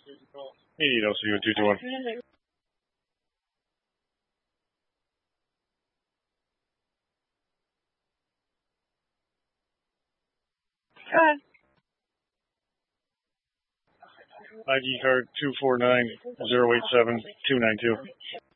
88 LCU 221. Go ahead. ID card 249-087-292.